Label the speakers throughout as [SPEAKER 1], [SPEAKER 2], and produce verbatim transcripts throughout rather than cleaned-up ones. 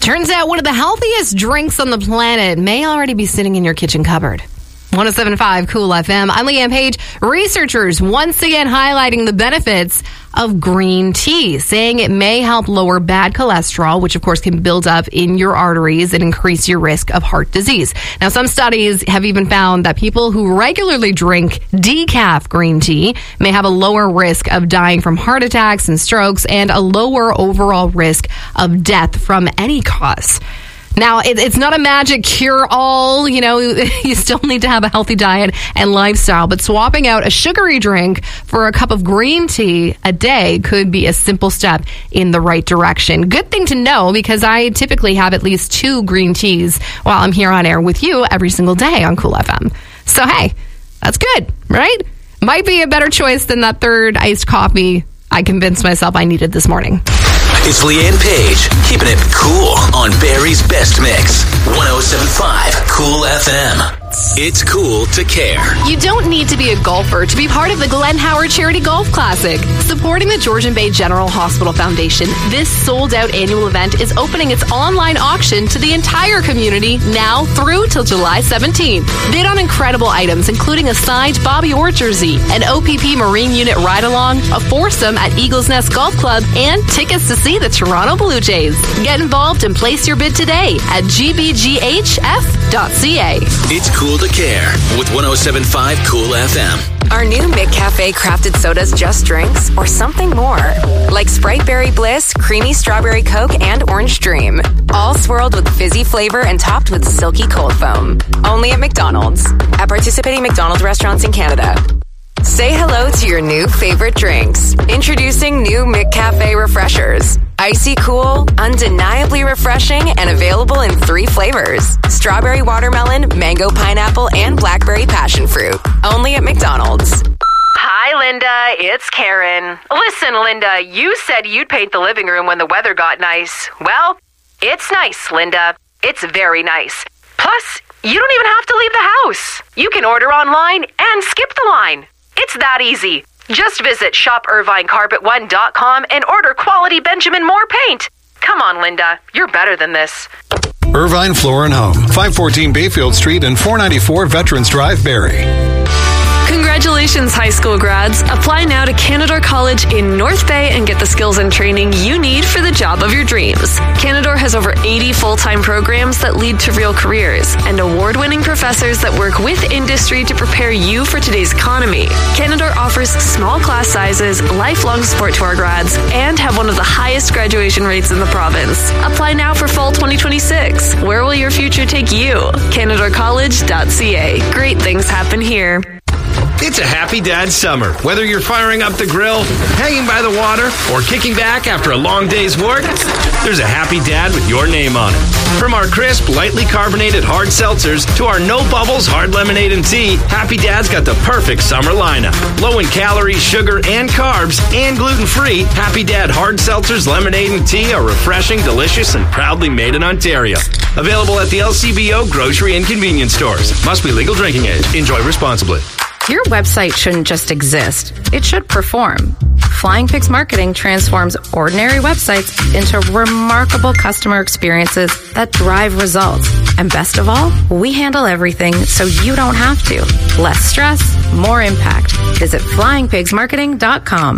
[SPEAKER 1] Turns out one of the healthiest drinks on the planet may already be sitting in your kitchen cupboard. one oh seven point five Cool F M. I'm Leanne Page. Researchers once again highlighting the benefits of green tea, saying it may help lower bad cholesterol, which of course can build up in your arteries and increase your risk of heart disease. Now, some studies have even found that people who regularly drink decaf green tea may have a lower risk of dying from heart attacks and strokes and a lower overall risk of death from any cause. Now, it, it's not a magic cure-all, you know, you still need to have a healthy diet and lifestyle, but swapping out a sugary drink for a cup of green tea a day could be a simple step in the right direction. Good thing to know, because I typically have at least two green teas while I'm here on air with you every single day on Cool F M. So, hey, that's good, right? Might be a better choice than that third iced coffee I convinced myself I needed this morning.
[SPEAKER 2] It's Leanne Page, keeping it cool on Barrie's Best Mix. one oh seven point five Cool F M. It's cool to care.
[SPEAKER 1] You don't need to be a golfer to be part of the Glenn Howard Charity Golf Classic. Supporting the Georgian Bay General Hospital Foundation, this sold-out annual event is opening its online auction to the entire community now through till July seventeenth. Bid on incredible items, including a signed Bobby Orr jersey, an O P P Marine Unit ride-along, a foursome at Eagles Nest Golf Club, and tickets to see the Toronto Blue Jays. Get involved and place your bid today at g b g h f dot c a.
[SPEAKER 2] It's cool to care with one oh seven point five Cool F M.
[SPEAKER 3] Are new McCafe crafted sodas just drinks or something more? Like Sprite Berry Bliss, Creamy Strawberry Coke, and Orange Dream. All swirled with fizzy flavor and topped with silky cold foam. Only at McDonald's. At participating McDonald's restaurants in Canada. Say hello to your new favorite drinks. Introducing new McCafe Refreshers. Icy cool, undeniably refreshing, and available in three flavors. Strawberry watermelon, mango pineapple, and blackberry passion fruit. Only at McDonald's.
[SPEAKER 4] Hi, Linda. It's Karen. Listen, Linda, you said you'd paint the living room when the weather got nice. Well, it's nice, Linda. It's very nice. Plus, you don't even have to leave the house. You can order online and skip the line. It's that easy. Just visit shop irvine carpet one dot com and order quality Benjamin Moore paint. Come on, Linda. You're better than this.
[SPEAKER 5] Irvine Floor and Home, five fourteen Bayfield Street and four ninety-four Veterans Drive, Barrie.
[SPEAKER 6] Congratulations, high school grads. Apply now to Canadore College in North Bay and get the skills and training you need for the job of your dreams. Canadore has over eighty full-time programs that lead to real careers and award-winning professors that work with industry to prepare you for today's economy. Canadore offers small class sizes, lifelong support to our grads, and have one of the highest graduation rates in the province. Apply now for fall twenty twenty-six. Where will your future take you? canadore college dot c a. Great things happen here.
[SPEAKER 7] It's a happy dad summer. Whether you're firing up the grill, hanging by the water, or kicking back after a long day's work, there's a happy dad with your name on it. From our crisp, lightly carbonated hard seltzers to our no bubbles hard lemonade and tea, Happy Dad's got the perfect summer lineup. Low in calories, sugar, and carbs, and gluten-free, Happy Dad hard seltzers, lemonade, and tea are refreshing, delicious, and proudly made in Ontario. Available at the L C B O grocery and convenience stores. Must be legal drinking age. Enjoy responsibly.
[SPEAKER 8] Your website shouldn't just exist. It should perform. Flying Pigs Marketing transforms ordinary websites into remarkable customer experiences that drive results. And best of all, we handle everything so you don't have to. Less stress, more impact. Visit flying pigs marketing dot com.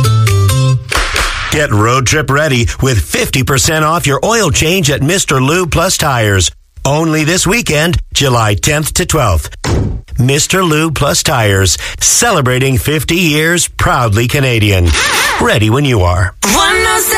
[SPEAKER 9] Get road trip ready with fifty percent off your oil change at Mister Lube Plus Tires. Only this weekend, July tenth to twelfth. Mister Lube Plus Tires, celebrating fifty years, proudly Canadian. Ready when you are.
[SPEAKER 3] one oh seven